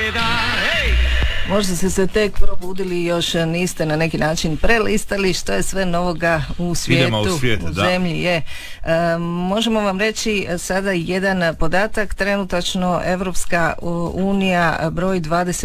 Možda ste se tek probudili i još niste na neki način prelistali što je sve novoga u svijetu, u zemlji je. Možemo vam reći sada jedan podatak. Trenutačno Evropska unija broji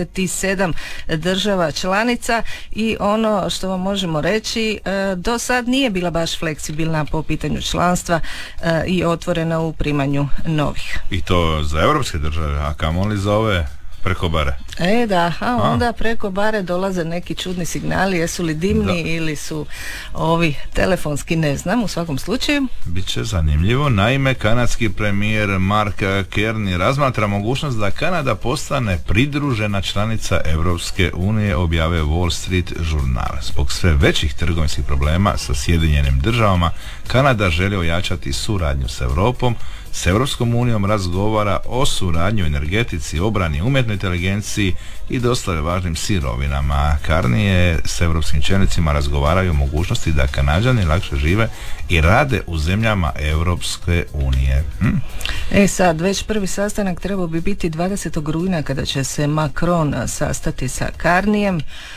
27 država članica i ono što vam možemo reći, do sad nije bila baš fleksibilna po pitanju članstva i otvorena u primanju novih. I to za europske države, a kamoli za ove preko bare. Da, a onda preko bare dolaze neki čudni signali, jesu li dimni ili su ovi telefonski, ne znam, u svakom slučaju. Biće zanimljivo. Naime, kanadski premijer Mark Carney razmatra mogućnost da Kanada postane pridružena članica Europske unije, objavio Wall Street žurnal. Zbog sve većih trgovinskih problema sa Sjedinjenim državama, Kanada želi ojačati suradnju s Europom. S Europskom unijom razgovara o suradnji u energetici, obrani, umjetnoj inteligenciji i dosta važnim sirovinama. Carney s europskim čelnicima razgovaraju o mogućnosti da Kanađani lakše žive i rade u zemljama Europske unije. Sad, već prvi sastanak trebao bi biti 20. rujna kada će se Macron sastati sa Carneyem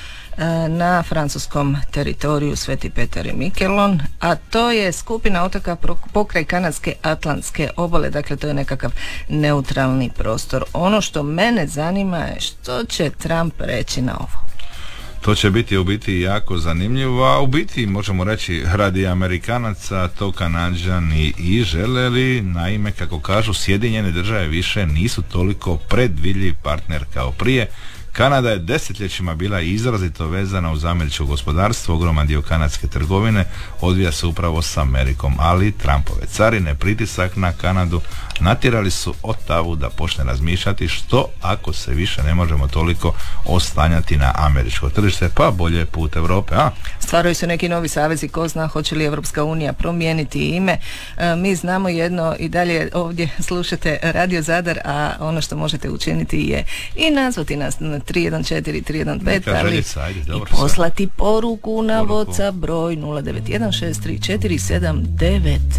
na francuskom teritoriju Sveti Petar i Miquelon, a to je skupina otoka pokraj kanadske atlantske obale, dakle to je nekakav neutralni prostor. Ono što mene zanima je što će Trump reći na ovo. To će biti u biti jako zanimljivo, a u biti možemo reći radi Amerikanaca to Kanađani i želeli. Naime, kako kažu, Sjedinjene države više nisu toliko predvidljiv partner kao prije. Kanada je desetljećima bila izrazito vezana uz američko gospodarstvo, ogroman dio kanadske trgovine odvija se upravo s Amerikom, ali Trumpove carine, pritisak na Kanadu natjerali su Ottawu da počne razmišljati što ako se više ne možemo toliko oslanjati na američko tržište, pa bolje put Europe. Stvaraju se neki novi savezi, ko zna hoće li Evropska unija promijeniti ime. Mi znamo jedno i dalje ovdje slušate Radio Zadar, a ono što možete učiniti je i nazvati nas na 314 315 ali i poslati poruku na WhatsApp broj 09163479